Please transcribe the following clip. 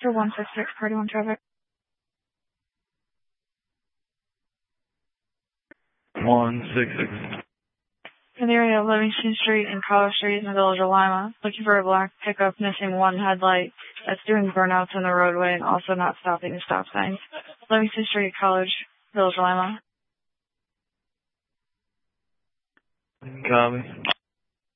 For 166, party 1 traffic. 166. In the area of Livingston Street and College Street in the village of Lima, looking for a black pickup missing one headlight that's doing burnouts in the roadway and also not stopping at stop signs. Livingston Street, College, village of Lima. Copy.